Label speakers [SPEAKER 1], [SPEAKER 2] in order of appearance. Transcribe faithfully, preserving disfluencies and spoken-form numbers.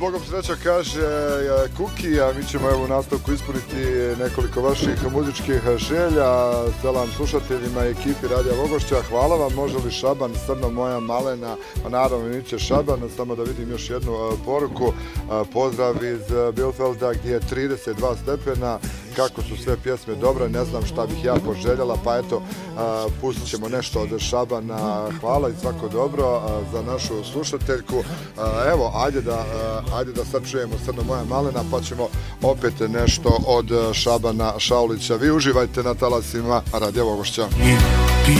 [SPEAKER 1] Bogom sreća, kaže Kuki, a mi ćemo evo u nastavku ispuniti nekoliko vaših muzičkih želja. Selam slušateljima i ekipi Radija Vogošća. Hvala vam. Može li Šaban, Srno moja malena? Pa naravno, mi će Šaban. Samo da vidim još jednu poruku. Pozdrav iz Bielefelda gdje je trideset dva stepena. Kako su sve pjesme dobre, ne znam šta bih ja poželjela, pa eto, pustit ćemo nešto od Šabana. Hvala i svako dobro za našu slušateljku. Evo, ajde da, ajde da sad čujemo Srno moja malena, pa ćemo opet nešto od Šabana Šaulića. Vi uživajte na talasima Radija Vogošća.